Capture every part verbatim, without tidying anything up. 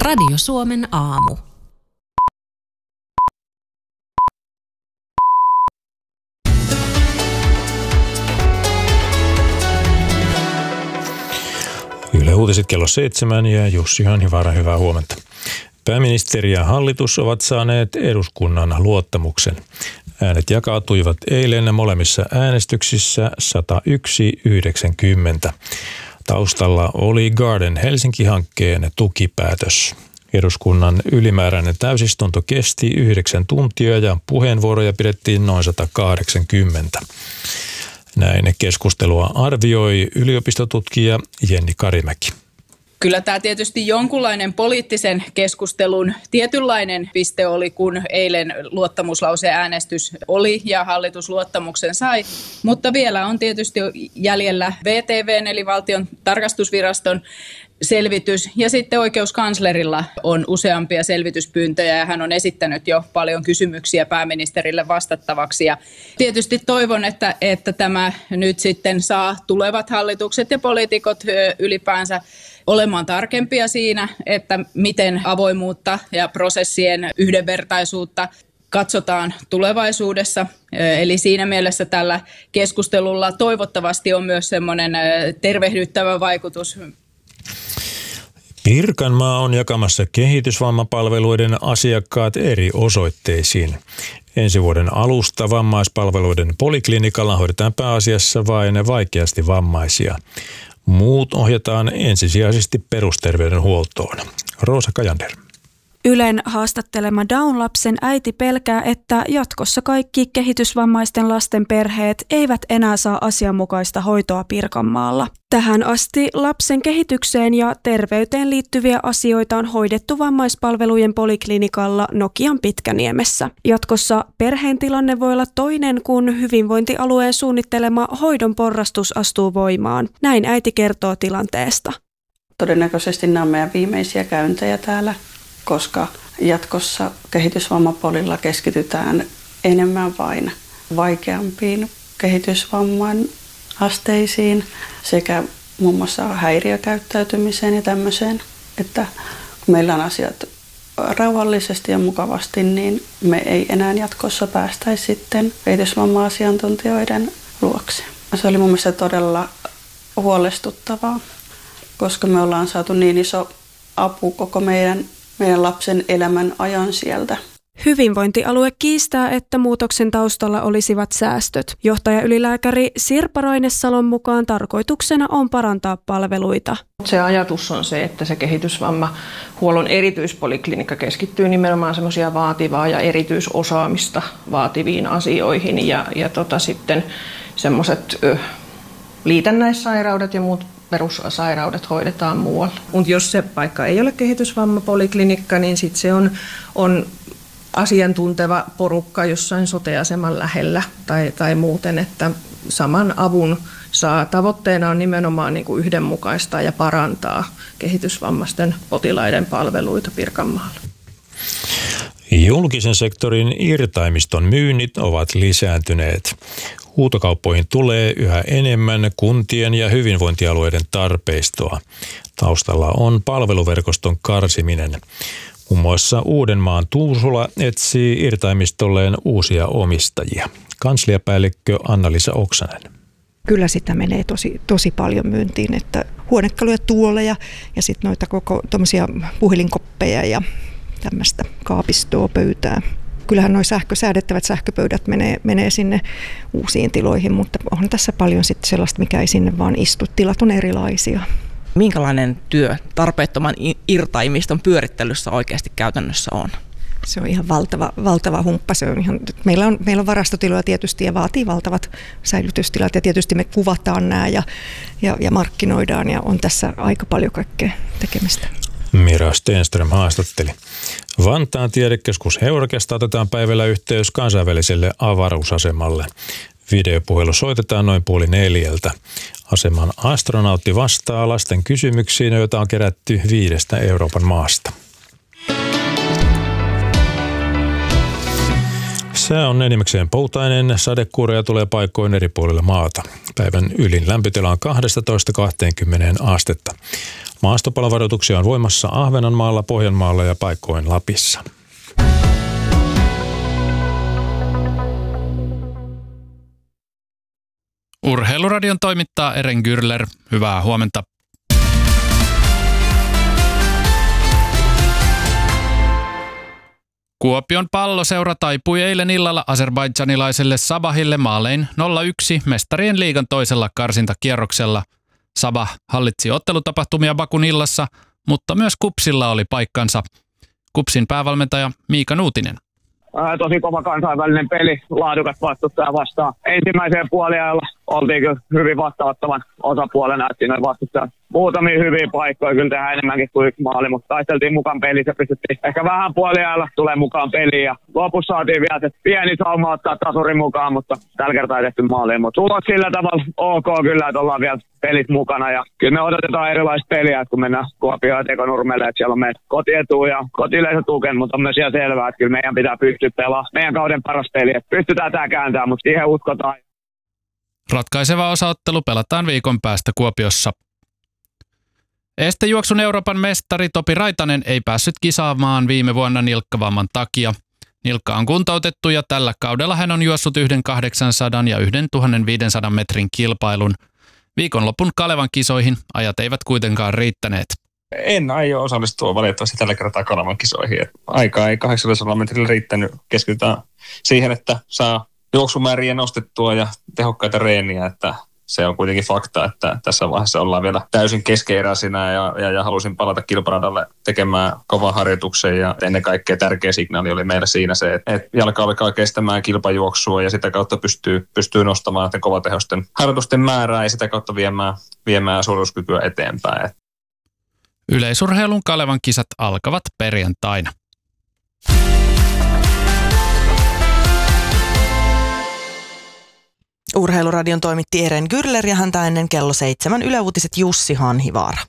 Radio Suomen aamu. Yle Uutiset kello seitsemän ja Jussi Hanhivaara, hyvää huomenta. Pääministeri ja hallitus ovat saaneet eduskunnan luottamuksen. Äänet jakautuivat eilen molemmissa äänestyksissä sata yksi yhdeksänkymmentä. Taustalla oli Garden Helsinki-hankkeen tukipäätös. Eduskunnan ylimääräinen täysistunto kesti yhdeksän tuntia ja puheenvuoroja pidettiin noin sata kahdeksankymmentä. Näin keskustelua arvioi yliopistotutkija Jenni Karimäki. Kyllä tämä tietysti jonkunlainen poliittisen keskustelun tietynlainen piste oli, kun eilen luottamuslauseäänestys oli ja hallitus luottamuksen sai. Mutta vielä on tietysti jäljellä V T V:n eli Valtion tarkastusviraston selvitys ja sitten oikeuskanslerilla on useampia selvityspyyntöjä ja hän on esittänyt jo paljon kysymyksiä pääministerille vastattavaksi. Ja tietysti toivon, että, että tämä nyt sitten saa tulevat hallitukset ja poliitikot ylipäänsä olemaan tarkempia siinä, että miten avoimuutta ja prosessien yhdenvertaisuutta katsotaan tulevaisuudessa. Eli siinä mielessä tällä keskustelulla toivottavasti on myös semmoinen tervehdyttävä vaikutus. Pirkanmaa on jakamassa kehitysvammapalveluiden asiakkaat eri osoitteisiin. Ensi vuoden alusta vammaispalveluiden poliklinikalla hoidetaan pääasiassa vain vaikeasti vammaisia. Muut ohjataan ensisijaisesti perusterveydenhuoltoon. Roosa Kajander. Ylen haastattelema Down-lapsen äiti pelkää, että jatkossa kaikki kehitysvammaisten lasten perheet eivät enää saa asianmukaista hoitoa Pirkanmaalla. Tähän asti lapsen kehitykseen ja terveyteen liittyviä asioita on hoidettu vammaispalvelujen poliklinikalla Nokian Pitkäniemessä. Jatkossa perheen tilanne voi olla toinen, kun hyvinvointialueen suunnittelema hoidon porrastus astuu voimaan. Näin äiti kertoo tilanteesta. Todennäköisesti nämä on meidän viimeisiä käyntejä täällä, koska jatkossa kehitysvammapolilla keskitytään enemmän vain vaikeampiin kehitysvamman asteisiin sekä muun muassa häiriökäyttäytymiseen ja tämmöiseen, että kun meillä on asiat rauhallisesti ja mukavasti, niin me ei enää jatkossa päästäisi sitten kehitysvamma-asiantuntijoiden luokse. Se oli mun mielestä todella huolestuttavaa, koska me ollaan saatu niin iso apu koko meidän meidän lapsen elämän ajan sieltä. Hyvinvointialue kiistää, että muutoksen taustalla olisivat säästöt. Johtajaylilääkäri Sirpa Rainesalon mukaan tarkoituksena on parantaa palveluita. Se ajatus on se, että se kehitysvammahuollon erityispoliklinikka keskittyy nimenomaan semmoisia vaativaa ja erityisosaamista vaativiin asioihin ja, ja tota sitten semmoiset liitännäissairaudet ja muut perussairaudet hoidetaan muualla. Mutta jos se paikka ei ole kehitysvammapoliklinikka, niin sitten se on, on asiantunteva porukka jossain sote-aseman lähellä tai, tai muuten, että saman avun saa. Tavoitteena on nimenomaan niin kuin yhdenmukaistaa ja parantaa kehitysvammaisten potilaiden palveluita Pirkanmaalla. Julkisen sektorin irtaimiston myynnit ovat lisääntyneet. Huutokauppoihin tulee yhä enemmän kuntien ja hyvinvointialueiden tarpeistoa. Taustalla on palveluverkoston karsiminen. Muun muassa Uudenmaan Tuusula etsii irtaimistolleen uusia omistajia. Kansliapäällikkö Anna-Liisa Oksanen. Kyllä sitä menee tosi, tosi paljon myyntiin, että huonekaluja, tuoleja ja sitten noita koko tommosia puhelinkoppeja ja tämmöistä kaapistoa, pöytää. Kyllähän nuo sähkö, säädettävät sähköpöydät menee, menee sinne uusiin tiloihin, mutta on tässä paljon sitten sellaista, mikä ei sinne vaan istu. Tilat on erilaisia. Minkälainen työ tarpeettoman irtaimiston pyörittelyssä oikeasti käytännössä on? Se on ihan valtava, valtava humppa. Se on ihan, meillä, on, meillä on varastotiloja tietysti ja vaatii valtavat säilytystilat ja tietysti me kuvataan nämä ja, ja, ja markkinoidaan ja on tässä aika paljon kaikkea tekemistä. Mira Stenström haastatteli. Vantaan tiedekeskus Heurakesta otetaan päivällä yhteys kansainväliselle avaruusasemalle. Videopuhelu soitetaan noin puoli neljältä. Aseman astronautti vastaa lasten kysymyksiin, joita on kerätty viidestä Euroopan maasta. Sää on enimmäkseen poutainen, sadekuureja tulee paikoin eri puolilla maata. Päivän ylin lämpötila on kaksitoista kaksikymmentä astetta. Maastopalovaroituksia on voimassa Ahvenanmaalla, Pohjanmaalla ja paikoin Lapissa. Urheiluradion toimittaa Eren Gürler. Hyvää huomenta. Kuopion palloseura taipui eilen illalla azerbaidžanilaiselle Sabahille maalein nolla yksi mestarien liigan toisella karsintakierroksella. Sabah hallitsi ottelutapahtumia Bakun illassa, mutta myös Kupsilla oli paikkansa. Kupsin päävalmentaja Miika Nuutinen. Ää, tosi kova kansainvälinen peli, laadukas vastustaja vastaan. Ensimmäiseen puoliajalla oltiin kyllä hyvin vastaanottavan osapuolena, että siinä oli vastustaja muutamia hyviä paikkoja, kyllä tehdään enemmänkin kuin yksi maali, mutta taisteltiin mukaan pelissä, pystyttiin ehkä vähän puoliajalla tulee mukaan peliin ja lopussa saatiin vielä se pieni sauma ottaa tasurin mukaan, mutta tällä kertaa ei tehty maaliin, mutta tulos sillä tavalla ok kyllä, että ollaan vielä pelit mukana ja kyllä me odotetaan erilaista peliä, että kun mennään Kuopioon ja Tekonurmelle, että siellä on meidän kotietu ja kotileisö tuken, mutta on myös ihan selvää, että kyllä meidän pitää pystyä pelaamaan meidän kauden paras peli, että pystytään tämä kääntämään, mutta siihen uskotaan. Ratkaiseva osaottelu pelataan viikon päästä Kuopiossa. Estejuoksun Euroopan mestari Topi Raitanen ei päässyt kisaamaan viime vuonna nilkkavamman takia. Nilkka on kuntoutettu ja tällä kaudella hän on juossut yhden kahdeksansataa ja yhden tuhatviisisataa metrin kilpailun. Viikonlopun Kalevan kisoihin ajat eivät kuitenkaan riittäneet. En aio osallistua valitettavasti tällä kertaa Kalevan kisoihin. Aikaa ei kahdeksansataa metrillä riittänyt. Keskitytään siihen, että saa juoksumääriä nostettua ja tehokkaita reeniä, että se on kuitenkin fakta, että tässä vaiheessa ollaan vielä täysin keskeeräisinä ja, ja, ja halusin palata kilparadalle tekemään kovan harjoituksen ja ennen kaikkea tärkeä signaali oli meillä siinä se, että, että jalka alkaa kestämään kilpajuoksua ja sitä kautta pystyy, pystyy nostamaan näiden kovatehosten harjoitusten määrää ja sitä kautta viemään, viemään suorituskykyä eteenpäin. Yleisurheilun Kalevan kisat alkavat perjantaina. Urheiluradion toimitti Eren Gürler ja häntä ennen kello seitsemän Yle Uutiset Jussi Hanhivaara.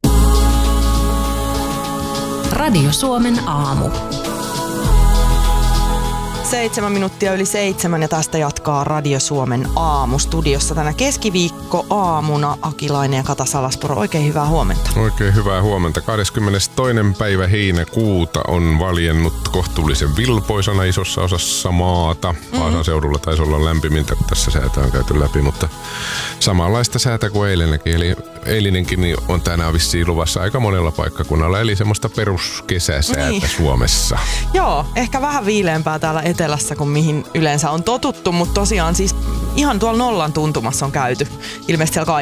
Radio Suomen aamu. Seitsemän minuuttia yli seitsemän ja tästä jatkaa Radio Suomen aamu. Studiossa tänä keskiviikko aamuna Akilainen ja Kata Salaspuro. Oikein hyvää huomenta. Oikein hyvää huomenta. kahdeskymmenestoinen päivä heinäkuuta on valjennut kohtuullisen vilpoisana isossa osassa maata. Mm-hmm. Vaasan seudulla taisi olla lämpimintä, kun tässä säätä on käyty läpi, mutta samanlaista säätä kuin eilenkin. Eli eilinenkin niin on tänään vissiin luvassa aika monella paikkakunnalla, eli semmoista peruskesäsäätä niin Suomessa. Joo, ehkä vähän viileämpää täällä etelässä kuin mihin yleensä on totuttu, mutta tosiaan siis ihan tuolla nollan tuntumassa on käyty. Ilmeisesti siellä